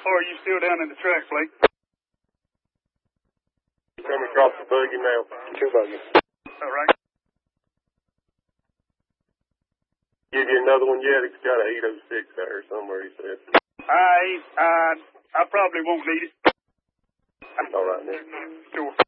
Or are you still down in the track, Blake? Coming across the buggy now. Two buggies. All right. Give you another one yet? It's got a 806 there somewhere, he said. I probably won't need it. All right, man. Sure.